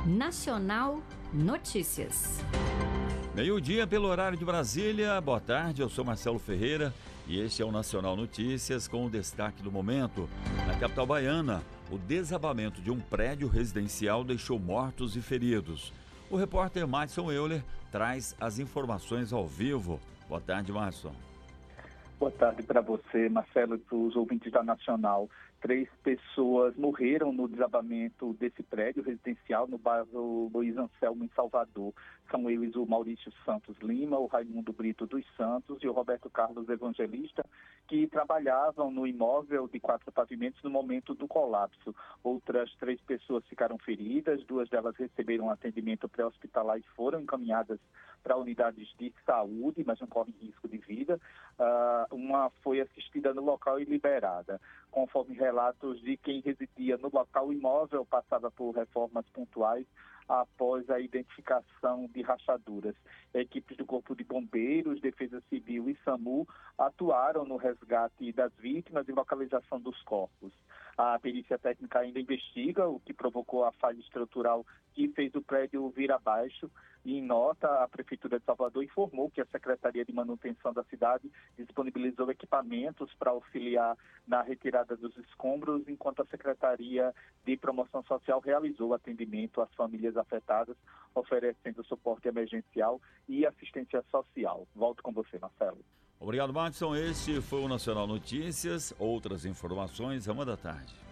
Nacional Notícias. Meio-dia pelo horário de Brasília. Boa tarde, eu sou Marcelo Ferreira e este é o Nacional Notícias com o destaque do momento. Na capital baiana, o desabamento de um prédio residencial deixou mortos e feridos. O repórter Madison Euler traz as informações ao vivo. Boa tarde, Madison. Boa tarde para você, Marcelo, e para os ouvintes da Nacional. 3 pessoas morreram no desabamento desse prédio residencial no bairro Luiz Anselmo, em Salvador. São eles o Maurício Santos Lima, o Raimundo Brito dos Santos e o Roberto Carlos Evangelista, que trabalhavam no imóvel de 4 pavimentos no momento do colapso. Outras 3 pessoas ficaram feridas, 2 delas receberam atendimento pré-hospitalar e foram encaminhadas para unidades de saúde, mas não correm risco de vida. Uma foi assistida no local e liberada. Conforme relatos de quem residia no local, o imóvel passava por reformas pontuais após a identificação de rachaduras. Equipes do Corpo de Bombeiros, Defesa Civil e SAMU atuaram no resgate das vítimas e localização dos corpos. A perícia técnica ainda investiga o que provocou a falha estrutural que fez o prédio vir abaixo. E em nota, a Prefeitura de Salvador informou que a Secretaria de Manutenção da cidade disponibilizou equipamentos para auxiliar na retirada dos escombros, enquanto a Secretaria de Promoção Social realizou atendimento às famílias afetadas, oferecendo suporte emergencial e assistência social. Volto com você, Marcelo. Obrigado, Madison. Este foi o Nacional Notícias. Outras informações, 1 da tarde.